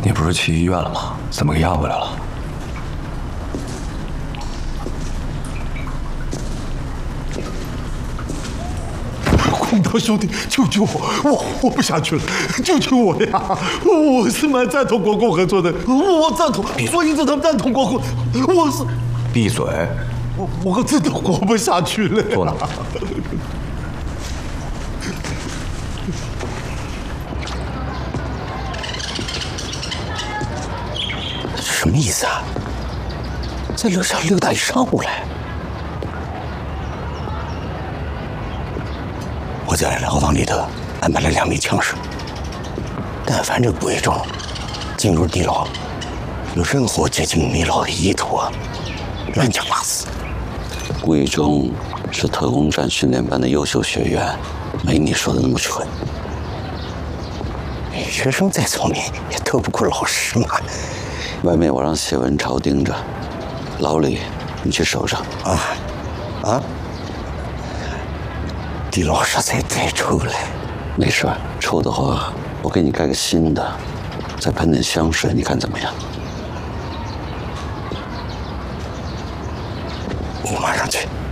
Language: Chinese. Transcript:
你不是去医院了吗？怎么给押回来了？ 空堂兄弟，救救我！我不下去了，救救我呀！我是蛮赞同国共合作的，我赞同。索引者他们赞同国共，我是。 闭嘴！ 我真的活不下去了。 坐那。 什么意思啊？在楼上溜达一上午了。我在牢房里头安排了2名枪手，但凡这贵重进入地牢，有任何接近米老的意图，乱枪打死。 贵中是特工战训练班的优秀学员，没你说的那么蠢。 学生再聪明，也斗不过老师嘛。 外面我让谢文超盯着，牢里你去守着。 地牢实在太臭了。 没事，臭的话我给你盖个新的，再喷点香水，你看怎么样？ 我马上去。